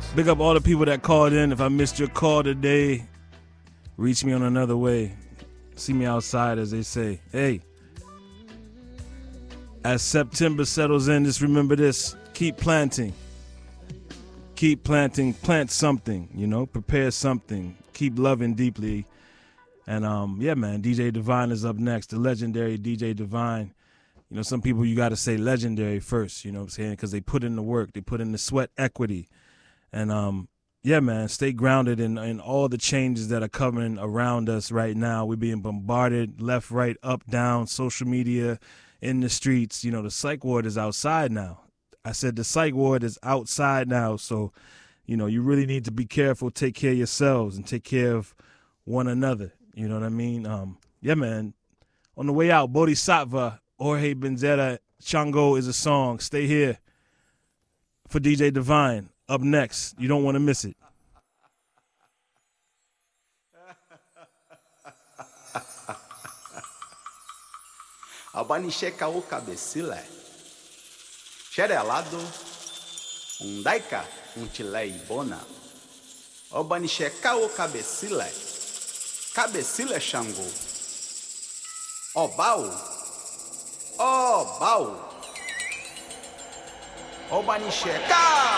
Big up all the people that called in. If I missed your call today, reach me on another way. See me outside, as they say. Hey, as September settles in, just remember this. Keep planting. Keep planting. Plant something, prepare something. Keep loving deeply. And, yeah, man, DJ Divine is up next. The legendary DJ Divine. Some people you got to say legendary first, you know what I'm saying? Because they put in the work. They put in the sweat equity. And, yeah, man, stay grounded in all the changes that are coming around us right now. We're being bombarded left, right, up, down, social media, in the streets. The psych ward is outside now. I said the psych ward is outside now. So, you really need to be careful, take care of yourselves, and take care of one another. You know what I mean? Yeah, man. On the way out, Bodhisattva, Jorge Benzetta, Chango is a song. Stay here for DJ Divine. Up next. You don't want to miss it. Abanixeca o cabecila, xerelado, daika, tilé ibona. Abanixeca o cabecila, cabecila Xangô. Obau, Abanixeca.